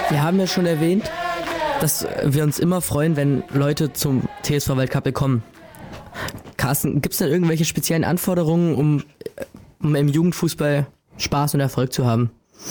Wir haben ja schon erwähnt, dass wir uns immer freuen, wenn Leute zum TSV Waldkappel kommen. Carsten, gibt es denn irgendwelche speziellen Anforderungen, um im Jugendfußball Spaß und Erfolg zu haben?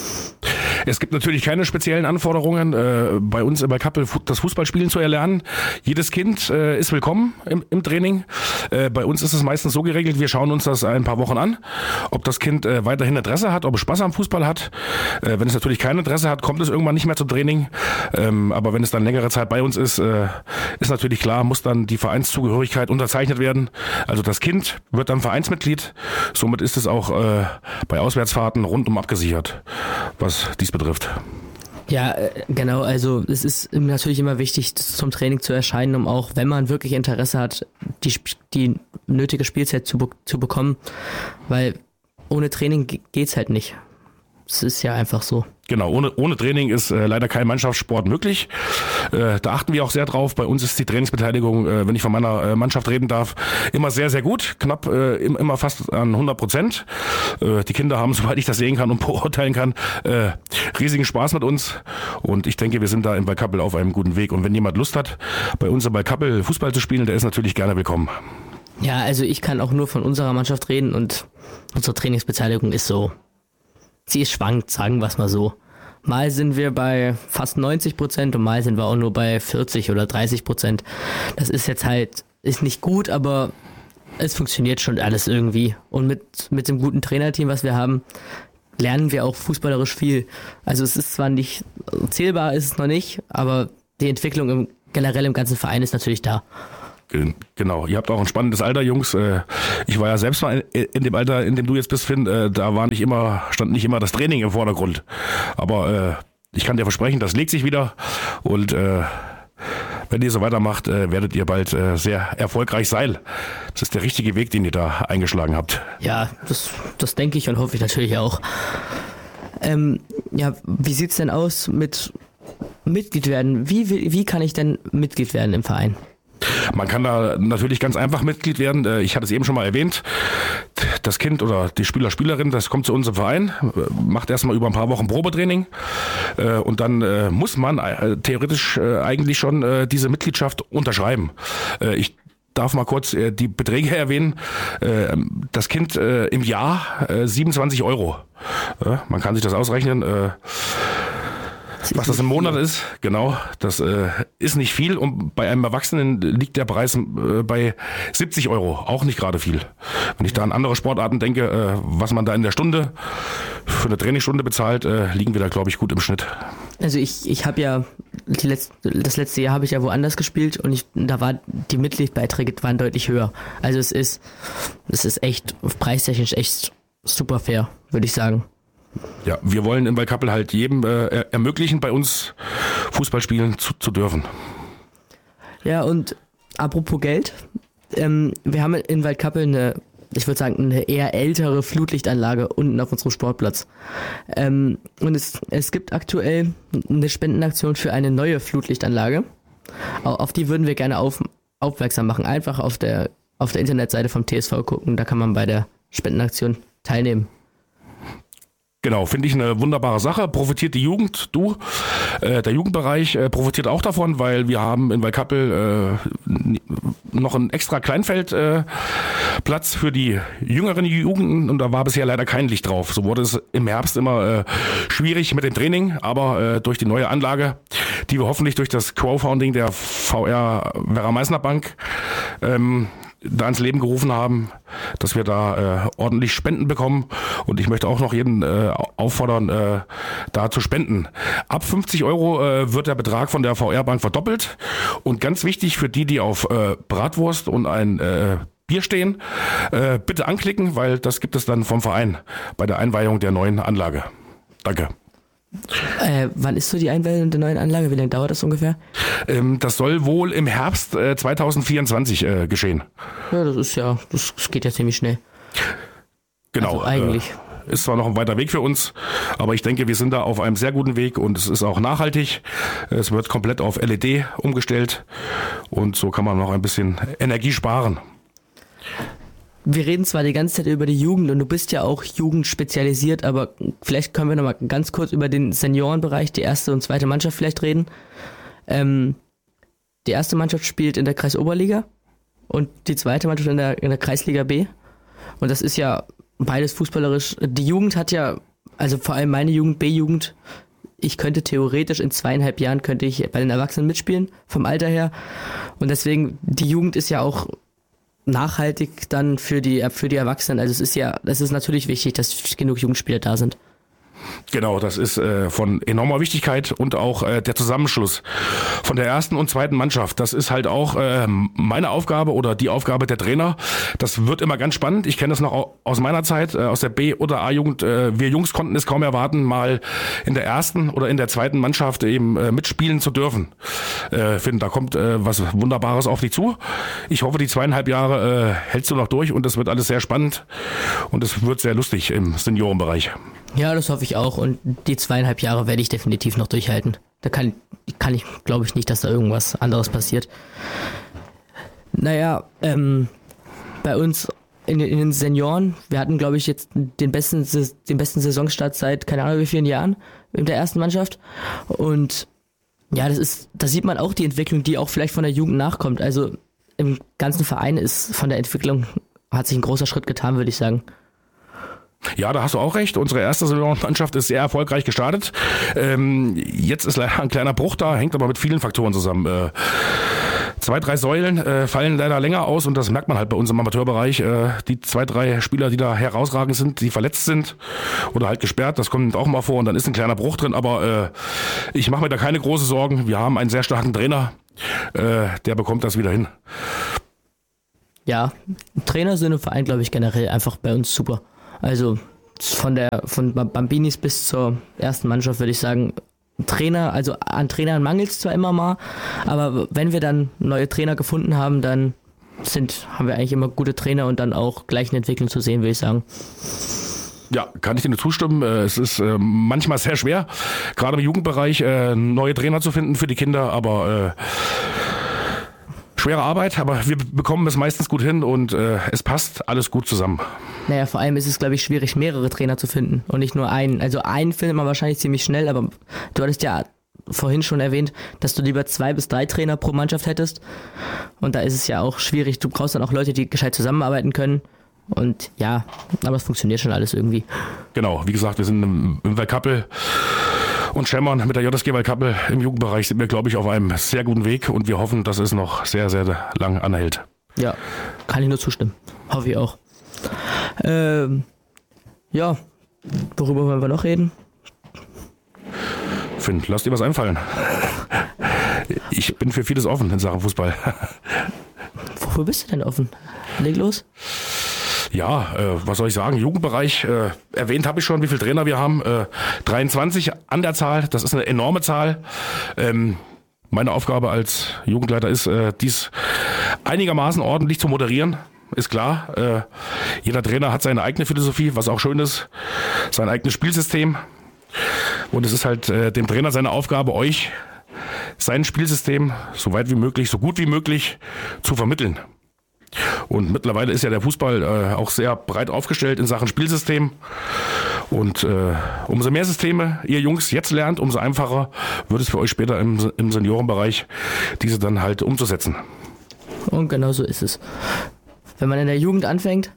Es gibt natürlich keine speziellen Anforderungen, bei uns in Waldkappel das Fußballspielen zu erlernen. Jedes Kind ist willkommen im Training. Bei uns ist es meistens so geregelt, wir schauen uns das ein paar Wochen an, ob das Kind weiterhin Interesse hat, ob es Spaß am Fußball hat. Wenn es natürlich kein Interesse hat, kommt es irgendwann nicht mehr zum Training. Aber wenn es dann längere Zeit bei uns ist natürlich klar, muss dann die Vereinszugehörigkeit unterzeichnet werden. Also das Kind wird dann Vereinsmitglied. Somit ist es auch bei Auswärtsfahrten rundum abgesichert, was dies betrifft. Ja, genau, also es ist natürlich immer wichtig, zum Training zu erscheinen, um auch, wenn man wirklich Interesse hat, die nötige Spielzeit zu bekommen, weil ohne Training geht's halt nicht. Es ist ja einfach so. Genau, ohne Training ist leider kein Mannschaftssport möglich. Da achten wir auch sehr drauf. Bei uns ist die Trainingsbeteiligung, wenn ich von meiner Mannschaft reden darf, immer sehr, sehr gut. Knapp immer fast an 100%. Die Kinder haben, soweit ich das sehen kann und beurteilen kann, riesigen Spaß mit uns. Und ich denke, wir sind da in Waldkappel auf einem guten Weg. Und wenn jemand Lust hat, bei uns in Waldkappel Fußball zu spielen, der ist natürlich gerne willkommen. Ja, also ich kann auch nur von unserer Mannschaft reden und unsere Trainingsbeteiligung ist so. Sie ist schwankt, sagen wir es mal so. Mal sind wir bei fast 90% und mal sind wir auch nur bei 40 oder 30%. Das ist jetzt halt, ist nicht gut, aber es funktioniert schon alles irgendwie. Und mit dem guten Trainerteam, was wir haben, lernen wir auch fußballerisch viel. Also es ist zwar nicht, zählbar ist es noch nicht, aber die Entwicklung generell im ganzen Verein ist natürlich da. Genau, ihr habt auch ein spannendes Alter, Jungs. Ich war ja selbst mal in dem Alter, in dem du jetzt bist, Finn. Da stand nicht immer das Training im Vordergrund. Aber ich kann dir versprechen, das legt sich wieder. Und wenn ihr so weitermacht, werdet ihr bald sehr erfolgreich sein. Das ist der richtige Weg, den ihr da eingeschlagen habt. Ja, das denke ich und hoffe ich natürlich auch. Ja, wie sieht's denn aus mit Mitglied werden? Wie kann ich denn Mitglied werden im Verein? Man kann da natürlich ganz einfach Mitglied werden. Ich hatte es eben schon mal erwähnt. Das Kind oder die Spielerin, das kommt zu uns im Verein, macht erstmal über ein paar Wochen Probetraining und dann muss man theoretisch eigentlich schon diese Mitgliedschaft unterschreiben. Ich darf mal kurz die Beträge erwähnen. Das Kind im Jahr 27 €. Man kann sich das ausrechnen. Was das im Monat ist, genau, das ist nicht viel und bei einem Erwachsenen liegt der Preis bei 70 €, auch nicht gerade viel. Wenn ich da an andere Sportarten denke, was man da in der Stunde für eine Trainingsstunde bezahlt, liegen wir da, glaube ich, gut im Schnitt. Also ich habe ja, das letzte Jahr habe ich ja woanders gespielt und da war die Mitgliedsbeiträge waren deutlich höher. Also es ist echt, preistechnisch echt super fair, würde ich sagen. Ja, wir wollen in Waldkappel halt jedem ermöglichen, bei uns Fußball spielen zu dürfen. Ja, und apropos Geld, wir haben in Waldkappel eine eher ältere Flutlichtanlage unten auf unserem Sportplatz. Und es gibt aktuell eine Spendenaktion für eine neue Flutlichtanlage. Auf die würden wir gerne aufmerksam machen. Einfach auf der Internetseite vom TSV gucken, da kann man bei der Spendenaktion teilnehmen. Genau, finde ich eine wunderbare Sache. Profitiert die Jugend, der Jugendbereich profitiert auch davon, weil wir haben in Waldkappel noch einen extra Kleinfeldplatz für die jüngeren Jugenden und da war bisher leider kein Licht drauf. So wurde es im Herbst immer schwierig mit dem Training, aber durch die neue Anlage, die wir hoffentlich durch das Crowdfunding der VR Werra-Meißner Bank da ins Leben gerufen haben, dass wir da ordentlich Spenden bekommen und ich möchte auch noch jeden auffordern, da zu spenden. Ab 50 € wird der Betrag von der VR-Bank verdoppelt und ganz wichtig für die auf Bratwurst und ein Bier stehen, bitte anklicken, weil das gibt es dann vom Verein bei der Einweihung der neuen Anlage. Danke. Wann ist so die Einweihung der neuen Anlage? Wie lange dauert das ungefähr? Das soll wohl im Herbst 2024 geschehen. Ja, das geht ja ziemlich schnell. Genau. Also eigentlich. Ist zwar noch ein weiter Weg für uns, aber ich denke, wir sind da auf einem sehr guten Weg und es ist auch nachhaltig. Es wird komplett auf LED umgestellt und so kann man noch ein bisschen Energie sparen. wir reden zwar die ganze Zeit über die Jugend und du bist ja auch jugendspezialisiert, aber vielleicht können wir nochmal ganz kurz über den Seniorenbereich, die erste und zweite Mannschaft vielleicht reden. Die erste Mannschaft spielt in der Kreisoberliga und die zweite Mannschaft in der Kreisliga B. Und das ist ja beides fußballerisch. Die Jugend hat ja, also vor allem meine Jugend, B-Jugend, ich könnte theoretisch in 2,5 Jahren könnte ich bei den Erwachsenen mitspielen, vom Alter her. Und deswegen, die Jugend ist ja auch nachhaltig dann für die Erwachsenen. Also das ist natürlich wichtig, dass genug Jugendspieler da sind. Genau, das ist von enormer Wichtigkeit und auch der Zusammenschluss von der ersten und zweiten Mannschaft. Das ist halt auch meine Aufgabe oder die Aufgabe der Trainer. Das wird immer ganz spannend. Ich kenne das noch aus meiner Zeit, aus der B- oder A-Jugend. Wir Jungs konnten es kaum erwarten, mal in der ersten oder in der zweiten Mannschaft eben mitspielen zu dürfen. Finde, da kommt was Wunderbares auf dich zu. Ich hoffe, die 2,5 Jahre hältst du noch durch und das wird alles sehr spannend und es wird sehr lustig im Seniorenbereich. Ja, das hoffe ich auch und die 2,5 Jahre werde ich definitiv noch durchhalten. Da kann ich, glaube ich, nicht, dass da irgendwas anderes passiert. Naja, bei uns in den Senioren, wir hatten, glaube ich, jetzt den besten Saisonstart seit keine Ahnung wie vielen Jahren in der ersten Mannschaft und ja, da sieht man auch die Entwicklung, die auch vielleicht von der Jugend nachkommt. Also im ganzen Verein ist von der Entwicklung, hat sich ein großer Schritt getan, würde ich sagen. Ja, da hast du auch recht. Unsere erste Saisonmannschaft ist sehr erfolgreich gestartet. Jetzt ist leider ein kleiner Bruch da, hängt aber mit vielen Faktoren zusammen. 2, 3 Säulen fallen leider länger aus und das merkt man halt bei uns im Amateurbereich. Die 2, 3 Spieler, die da herausragend sind, die verletzt sind oder halt gesperrt, das kommt auch mal vor und dann ist ein kleiner Bruch drin. Aber ich mache mir da keine großen Sorgen. Wir haben einen sehr starken Trainer, der bekommt das wieder hin. Ja, Trainer sind im Verein, glaube ich, generell einfach bei uns super. Also von Bambinis bis zur ersten Mannschaft würde ich sagen, Trainer, also an Trainern mangelt es zwar immer mal, aber wenn wir dann neue Trainer gefunden haben, dann haben wir eigentlich immer gute Trainer und dann auch gleich eine Entwicklung zu sehen, würde ich sagen. Ja, kann ich dir nur zustimmen. Es ist manchmal sehr schwer, gerade im Jugendbereich neue Trainer zu finden für die Kinder, aber schwere Arbeit, aber wir bekommen es meistens gut hin und es passt alles gut zusammen. Naja, vor allem ist es, glaube ich, schwierig, mehrere Trainer zu finden und nicht nur einen. Also einen findet man wahrscheinlich ziemlich schnell, aber du hattest ja vorhin schon erwähnt, dass du lieber 2 bis 3 Trainer pro Mannschaft hättest und da ist es ja auch schwierig. Du brauchst dann auch Leute, die gescheit zusammenarbeiten können und ja, aber es funktioniert schon alles irgendwie. Genau, wie gesagt, wir sind im Waldkappel und Schemmern mit der JSG Waldkappel im Jugendbereich sind wir, glaube ich, auf einem sehr guten Weg und wir hoffen, dass es noch sehr, sehr lang anhält. Ja, kann ich nur zustimmen. Hoffe ich auch. Ja, worüber wollen wir noch reden? Finn, lass dir was einfallen. Ich bin für vieles offen in Sachen Fußball. Wofür bist du denn offen? Leg los. Ja, was soll ich sagen? Jugendbereich, erwähnt habe ich schon, wie viele Trainer wir haben. 23 an der Zahl, das ist eine enorme Zahl. Meine Aufgabe als Jugendleiter ist, dies einigermaßen ordentlich zu moderieren. Ist klar, jeder Trainer hat seine eigene Philosophie, was auch schön ist, sein eigenes Spielsystem. Und es ist halt dem Trainer seine Aufgabe, euch sein Spielsystem so weit wie möglich, so gut wie möglich zu vermitteln. Und mittlerweile ist ja der Fußball auch sehr breit aufgestellt in Sachen Spielsystem. Und umso mehr Systeme ihr Jungs jetzt lernt, umso einfacher wird es für euch später im Seniorenbereich, diese dann halt umzusetzen. Und genau so ist es. Wenn man in der Jugend anfängt,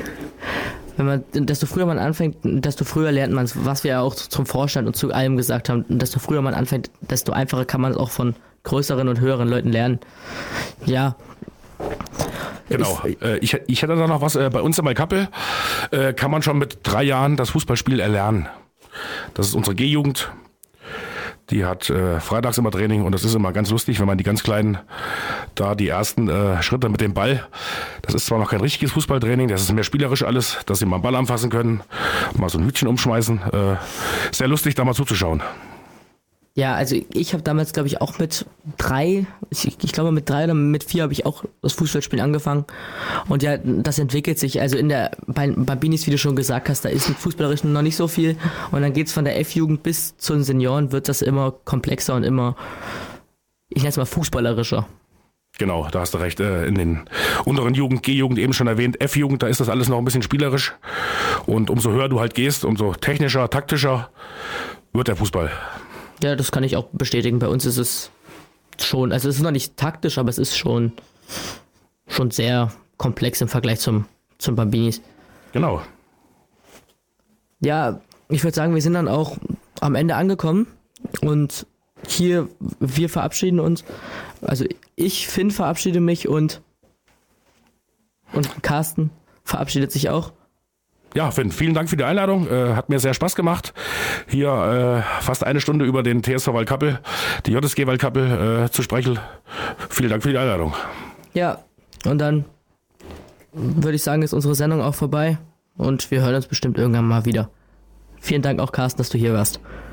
desto früher man anfängt, desto früher lernt man es, was wir ja auch zum Vorstand und zu allem gesagt haben. Und desto früher man anfängt, desto einfacher kann man es auch von größeren und höheren Leuten lernen. Ja. Genau. Ich hätte da noch was. Bei uns in Waldkappel kann man schon mit 3 Jahren das Fußballspiel erlernen. Das ist unsere G-Jugend. Die hat freitags immer Training und das ist immer ganz lustig, wenn man die ganz Kleinen da die ersten Schritte mit dem Ball, das ist zwar noch kein richtiges Fußballtraining, das ist mehr spielerisch alles, dass sie mal einen Ball anfassen können, mal so ein Hütchen umschmeißen. Sehr lustig, da mal zuzuschauen. Ja, also ich habe damals, glaube ich, auch mit 3, ich glaube mit 3 oder mit 4 habe ich auch das Fußballspielen angefangen. Und ja, das entwickelt sich. Also bei Bambinis, wie du schon gesagt hast, da ist mit Fußballerischen noch nicht so viel. Und dann geht's von der F-Jugend bis zu den Senioren, wird das immer komplexer und immer, ich nenne es mal fußballerischer. Genau, da hast du recht. In den unteren Jugend, G-Jugend eben schon erwähnt, F-Jugend, da ist das alles noch ein bisschen spielerisch. Und umso höher du halt gehst, umso technischer, taktischer wird der Fußball. Ja, das kann ich auch bestätigen. Bei uns ist es schon, also es ist noch nicht taktisch, aber es ist schon sehr komplex im Vergleich zum Bambinis. Genau. Ja, ich würde sagen, wir sind dann auch am Ende angekommen und hier, wir verabschieden uns. Also Finn verabschiede mich und Carsten verabschiedet sich auch. Ja, Finn, vielen Dank für die Einladung. Hat mir sehr Spaß gemacht. Hier fast eine Stunde über den TSV Waldkappel, die JSG Waldkappel zu sprechen. Vielen Dank für die Einladung. Ja, und dann würde ich sagen, ist unsere Sendung auch vorbei und wir hören uns bestimmt irgendwann mal wieder. Vielen Dank auch, Carsten, dass du hier warst.